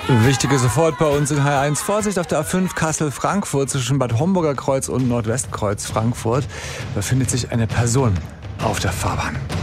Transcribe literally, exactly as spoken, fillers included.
Wichtige sofort bei uns in H eins. Vorsicht auf der A fünf Kassel-Frankfurt zwischen Bad Homburger Kreuz und Nordwestkreuz Frankfurt befindet sich eine Person auf der Fahrbahn.